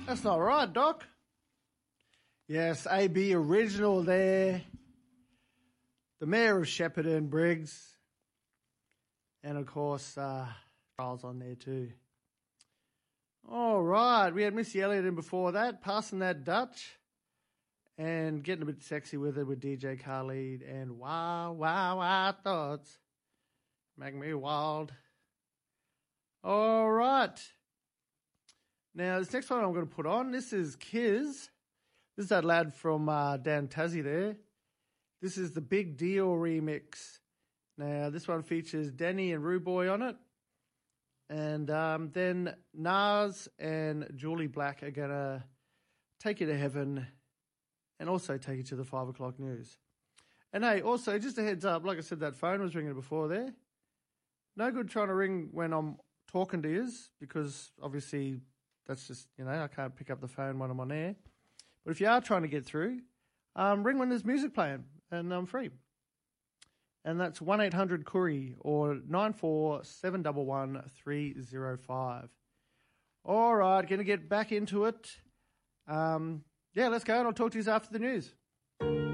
That's not right, Doc. Yes, AB original there. The Mayor of Shepparton, Briggs. And, of course, Charles on there too. All right, we had Missy Elliott in before that, Passing That Dutch. And getting a bit sexy with it with DJ Khaled and Wow, Wow, Wow Thoughts. Make me wild. All right. Now, this next one I'm going to put on, this is Kiz. This is that lad from down Tassie there. This is the Big Deal remix. Now, this one features Danny and Ruboy on it. And then Nas and Julie Black are going to take you to heaven and also take you to the 5 o'clock news. And hey, also, just a heads up, like I said, that phone was ringing before there. No good trying to ring when I'm talking to you, because obviously that's just, I can't pick up the phone when I'm on air. But if you are trying to get through, ring when there's music playing, and I'm free. And that's 1-800-CURRY or 94711305. All right, going to get back into it. Yeah, let's go, and I'll talk to you after the news.